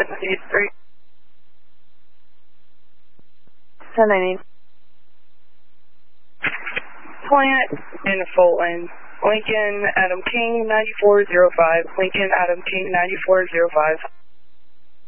3. 1090. Plant in Fulton. Lincoln Adam King 9405. Lincoln Adam King 9405.